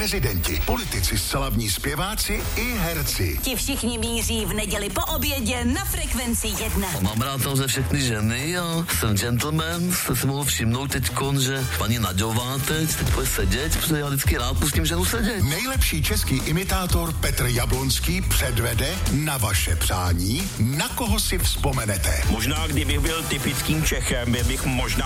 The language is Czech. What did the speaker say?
prezidenti, politici, slavní zpěváci i herci. Ti všichni míří v neděli po obědě na Frekvenci 1. Mám rád tam ze všechny ženy a jsem gentleman, jste si mohl všimnout teďkon, že paní Naďová teď bude sedět, protože já vždycky rád pustím ženu sedět. Nejlepší český imitátor Petr Jablonský předvede na vaše přání, na koho si vzpomenete. Možná, kdybych byl typickým Čechem, bych možná